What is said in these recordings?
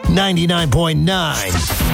99.9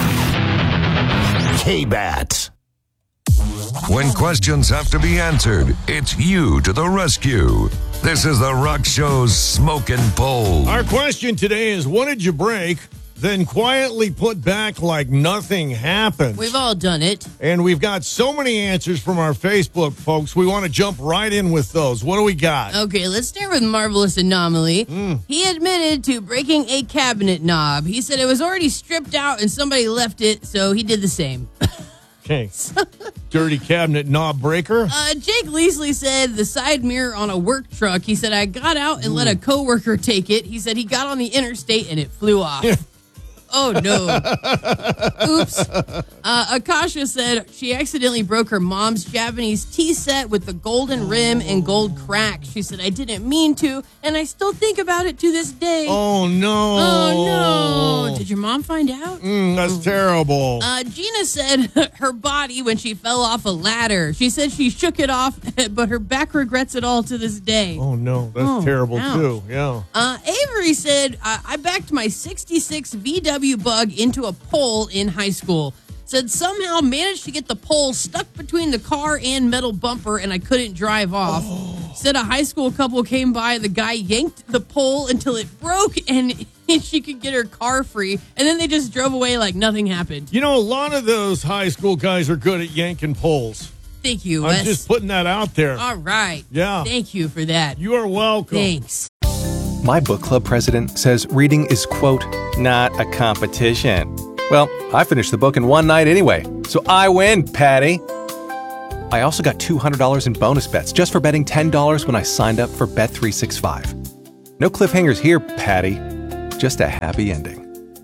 K-Bat. When questions have to be answered, it's you to the rescue. This is the Rock Show's Smokin' Poll. Our question today is, what did you break, then quietly put back like nothing happened? We've all done it. And we've got so many answers from our Facebook folks. We want to jump right in with those. What do we got? Okay, let's start with Marvelous Anomaly. He admitted to breaking a cabinet knob. He said it was already stripped out and somebody left it, so he did the same. Okay. Dirty cabinet knob breaker. Jake Leasley said the side mirror on a work truck. He said, I got out and let a coworker take it. He said he got on the interstate and it flew off. Oh, no. Oops. Akasha said she accidentally broke her mom's Japanese tea set with the golden rim and gold crack. She said, I didn't mean to, and I still think about it to this day. Oh, no. Oh, no. Did your mom find out? That's terrible. Gina said her body when she fell off a ladder. She said she shook it off, but her back regrets it all to this day. Oh, no. That's terrible, ouch. too. Yeah. Avery said, I backed my 66 VW Bug into a pole in high school. Said somehow managed to get the pole stuck between the car and metal bumper and I couldn't drive off. Said a high school couple came by. The guy yanked the pole until it broke and she could get her car free. And then they just drove away like nothing happened. You know, a lot of those high school guys are good at yanking poles. Thank you, I'm Wes. just putting that out there. All right. Yeah. Thank you for that. You are welcome. Thanks. My book club president says reading is, quote, not a competition. Well, I finished the book in one night anyway, so I win, Patty. I also got $200 in bonus bets just for betting $10 when I signed up for Bet365. No cliffhangers here, Patty. Just a happy ending.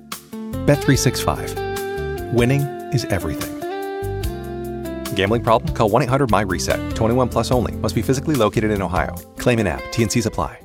Bet365. Winning is everything. Gambling problem? Call 1-800-MY-RESET. 21 plus only. Must be physically located in Ohio. Claim in app. T&Cs apply.